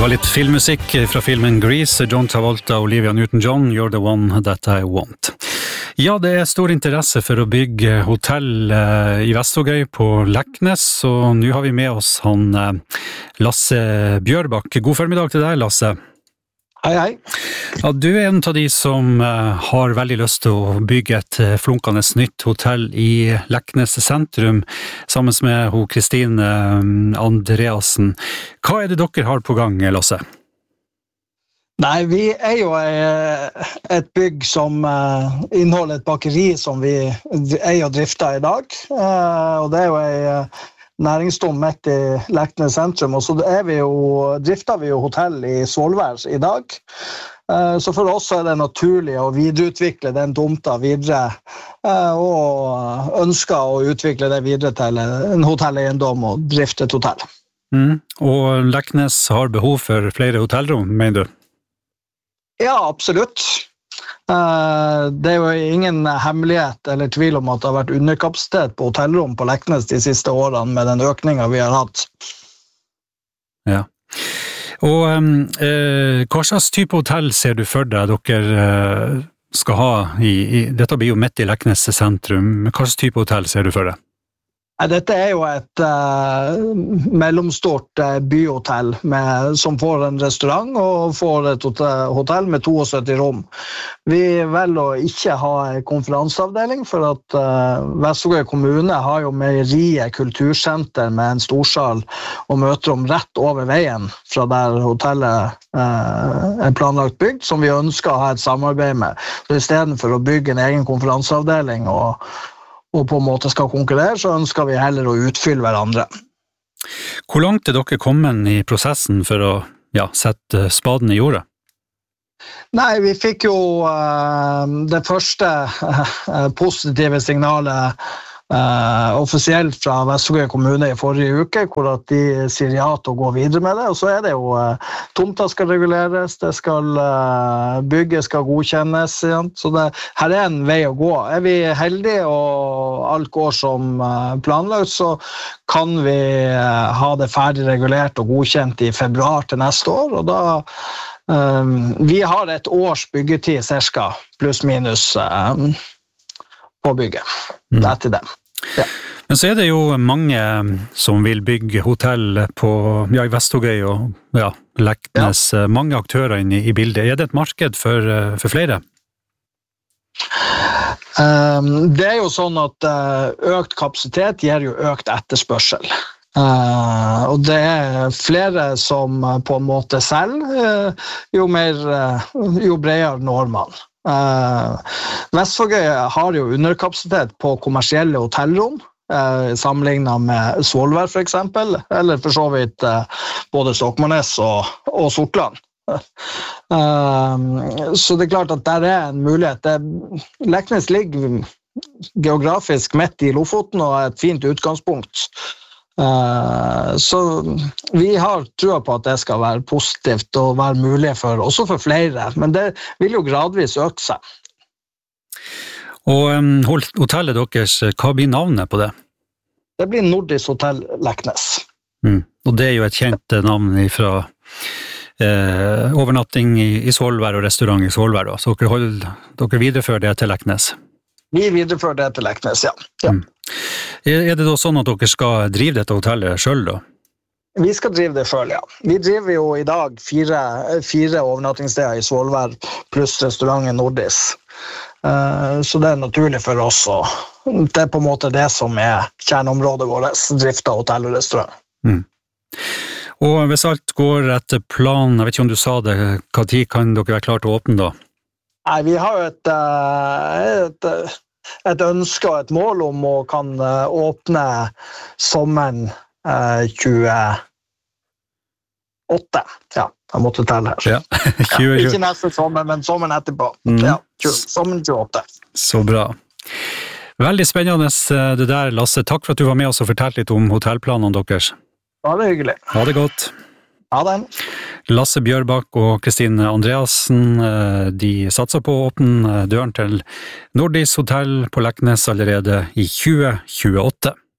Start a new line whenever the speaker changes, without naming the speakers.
var litt filmmusikk fra filmen Grease, John Travolta og Olivia Newton-John, You're the one that I want. Ja, det er stor interesse for å bygge hotell i Vestvågøy på Leknes, og nå har vi med oss han Lasse Bjørbakk. God formiddag til deg, Lasse.
Hei, hei.
Ja, du er en av de som har veldig lyst til å bygge et flunkende nytt hotell i Leknes sentrum, sammen med hun Kristine Andreassen. Hva er det dere har på gang, Lasse?
Nei, vi er jo et bygg som inneholder et bakeri som vi eier og drifter i dag, og det er jo en næringsdom midt i Leknes sentrum, og så drifter vi jo hotell i Svolvær i dag. Så for oss er det naturlig å videreutvikle den tomta videre, og ønsker å utvikle det videre til en hotelleiendom og drifte et hotell.
Og Leknes har behov for flere hotellrom, mener du?
Ja, absolutt. Det er jo ingen hemmelighet eller tvil om at det har vært underkapasitet på hotellrom på Leknes de siste årene med den økningen vi har hatt.
Ja. Og hva slags type hotell ser du for deg dere skal ha dette blir jo midt i Leknes sentrum, hva slags type hotell ser du for deg?
Dette er jo et mellomstort byhotell som får en restaurant og får et hotell med 72 rom. Vi velger å ikke ha en konferanseavdeling, for at Vestvågøy kommune har jo meieriet kultursenter med en storsal og møterom rett over veien fra der hotellet er planlagt bygd, som vi ønsker å ha et samarbeid med. Så i stedet for å bygge en egen konferanseavdeling og på en måte skal konkurrere, så ønsker vi heller å utfylle hverandre.
Hvor langt er dere kommet i prosessen for å sette spaden i jorda?
Nei, vi fikk jo det første positive signalet offisielt fra Vestvågøy kommune i forrige uke, hvor at de sier ja til å gå videre med det, og så er det jo tomta skal reguleres, det skal bygget skal godkjennes, så her er en vei å gå. Er vi heldige og alt går som planlagt, så kan vi ha det ferdig regulert og godkjent i februar til neste år, og da vi har et års byggetid cirka, pluss minus på bygget etter det. Ja.
Men så er det jo mange som vil bygge hotell i Vestvågøy og Leknes, mange aktører inne i bildet. Er det et marked for flere?
Det er jo sånn at økt kapasitet gir jo økt etterspørsel. Og det er flere som på en måte selger, jo bredere når man. Vestvågøy har jo underkapasitet på kommersielle hotellrom, sammenlignet med Svolvær for eksempel, eller for så vidt både Stokmarknes og Sortland. Så det er klart at der er en mulighet. Leknes ligger geografisk midt i Lofoten og er et fint utgangspunkt. Så vi har trua på at det skal være positivt og være mulig også for flere, men det vil jo gradvis øke seg.
Og hotellet deres, hva blir navnet på det?
Det blir Nordisk Hotell Leknes.
Og det er jo et kjent navn fra overnatting i Svolvær og restaurant i Svolvær, så dere viderefører det til Leknes?
Vi viderefører det til Leknes, ja.
Er det da sånn at dere skal drive dette hotellet selv da?
Vi skal drive det selv, ja. Vi driver jo i dag 4 overnattingssteder i Svolvær, pluss restauranten Nordisk. Så det er naturlig for oss, og det er på en måte det som er kjerneområdet vårt, drift av hotell og restaurant.
Og hvis alt går etter planen, jeg vet ikke om du sa det, hva tid kan dere være klare til å åpne da?
Nei, vi har jo et ønske og et mål om å kan åpne sommeren 28. Ja, jeg måtte telle her.
Ja, 20.
Ikke neste sommer, men sommeren etterpå. Ja, sommeren 28.
Så bra. Veldig spennende det der, Lasse. Takk for at du var med oss og fortalte litt om hotellplanene deres.
Ja, det er hyggelig.
Ha det godt.
Ha det.
Lasse Bjørbakk og Kristine Andreassen, de satser på å åpne døren til Nordisk Hotell på Leknes allerede i 2028.